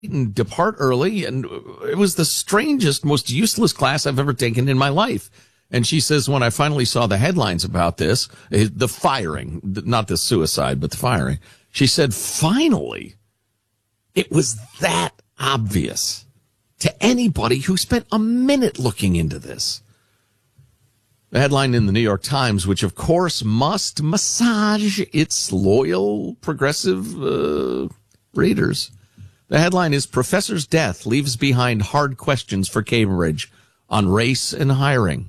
and depart early, and it was the strangest, most useless class I've ever taken in my life. And she says, when I finally saw the headlines about this, the firing, not the suicide, but the firing, she said, finally, it was that obvious to anybody who spent a minute looking into this. The headline in the New York Times, which of course must massage its loyal progressive readers. The headline is Professor's Death Leaves Behind Hard Questions for Cambridge on Race and Hiring.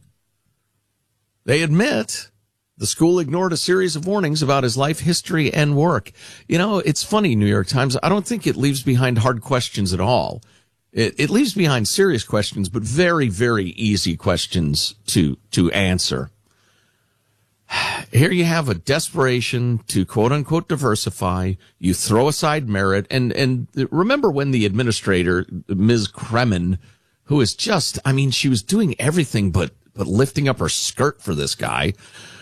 They admit the school ignored a series of warnings about his life history and work. You know, it's funny, New York Times. I don't think it leaves behind hard questions at all. It leaves behind serious questions, but very, very easy questions to answer. Here you have a desperation to quote unquote diversify. You throw aside merit. And remember when the administrator, Ms. Kremen, who is just, I mean, she was doing everything but lifting up her skirt for this guy,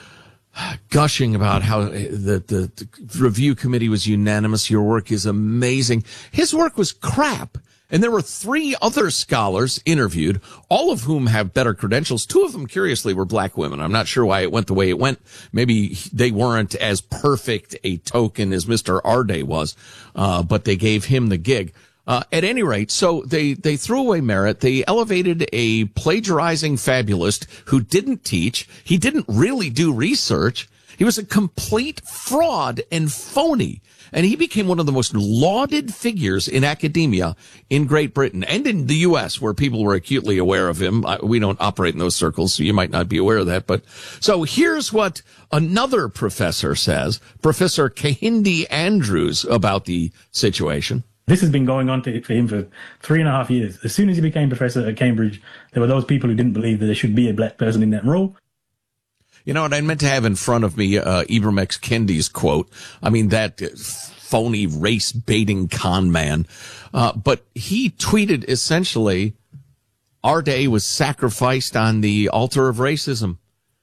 gushing about how the review committee was unanimous. Your work is amazing. His work was crap. And there were 3 other scholars interviewed, all of whom have better credentials. 2 of them, curiously, were black women. I'm not sure why it went the way it went. Maybe they weren't as perfect a token as Mr. Arde was, but they gave him the gig. At any rate, so they threw away merit. They elevated a plagiarizing fabulist who didn't teach. He didn't really do research. He was a complete fraud and phony. And he became one of the most lauded figures in academia in Great Britain and in the U.S., where people were acutely aware of him. We don't operate in those circles, so you might not be aware of that. But so here's what another professor says, Professor Kehinde Andrews, about the situation. This has been going on for him for 3.5 years. As soon as he became professor at Cambridge, there were those people who didn't believe that there should be a black person in that role. You know what I meant to have in front of me, Ibram X. Kendi's quote. I mean, that phony race-baiting con man. But he tweeted essentially, our day was sacrificed on the altar of racism.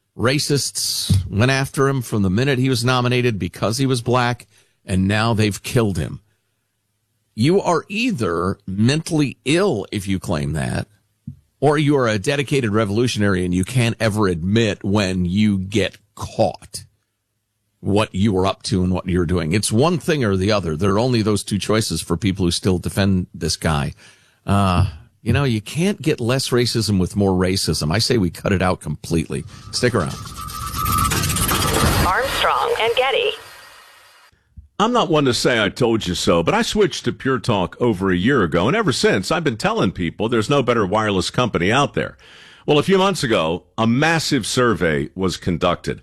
Racists went after him from the minute he was nominated because he was black, and now they've killed him. You are either mentally ill if you claim that, or you are a dedicated revolutionary and you can't ever admit when you get caught what you were up to and what you're doing. It's one thing or the other. There are only those 2 choices for people who still defend this guy. You know, you can't get less racism with more racism. I say we cut it out completely. Stick around. Armstrong and Getty. I'm not one to say I told you so, but I switched to Pure Talk over a year ago, and ever since, I've been telling people there's no better wireless company out there. Well, a few months ago, a massive survey was conducted.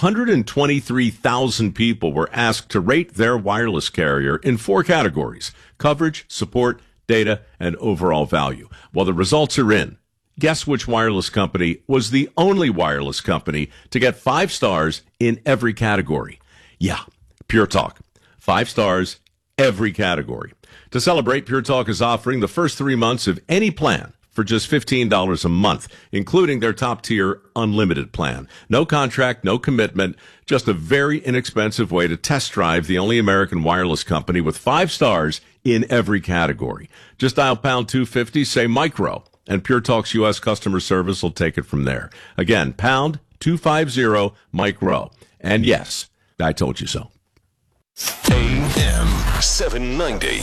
123,000 people were asked to rate their wireless carrier in 4 categories: coverage, support, data, and overall value. Well, the results are in. Guess which wireless company was the only wireless company to get 5 stars in every category? Yeah, Pure Talk. 5 stars, every category. To celebrate, Pure Talk is offering the first 3 months of any plan for just $15 a month, including their top-tier unlimited plan. No contract, no commitment, just a very inexpensive way to test drive the only American wireless company with 5 stars in every category. Just dial pound 250, say micro, and Pure Talk's U.S. customer service will take it from there. Again, pound 250 micro. And yes, I told you so. AM 790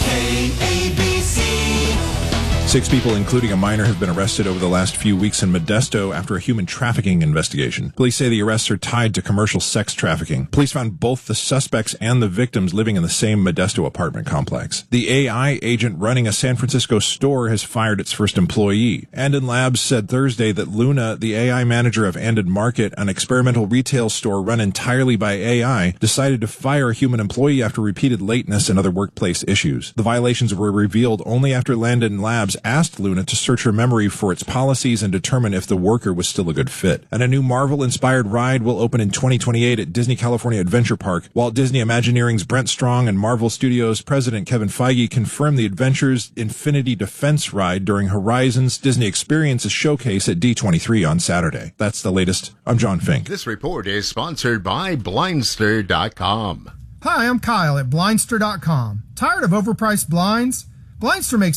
KABC. 6 people, including a minor, have been arrested over the last few weeks in Modesto after a human trafficking investigation. Police say the arrests are tied to commercial sex trafficking. Police found both the suspects and the victims living in the same Modesto apartment complex. The AI agent running a San Francisco store has fired its first employee. Andon Labs said Thursday that Luna, the AI manager of Andon Market, an experimental retail store run entirely by AI, decided to fire a human employee after repeated lateness and other workplace issues. The violations were revealed only after Andon Labs asked Luna to search her memory for its policies and determine if the worker was still a good fit. And a new Marvel-inspired ride will open in 2028 at Disney California Adventure Park. Walt Disney Imagineering's Brent Strong and Marvel Studios president Kevin Feige confirmed the Adventures Infinity Defense ride during Horizon's Disney Experiences showcase at D23 on Saturday. That's the latest. I'm John Fink. This report is sponsored by Blindster.com. Hi, I'm Kyle at Blindster.com. Tired of overpriced blinds? Blindster makes